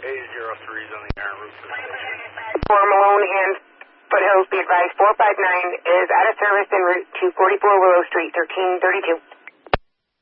A03's on the air en route to the station. For Malone and Foothills, be advised 459 is out of service en route to 44 Willow Street, 1332.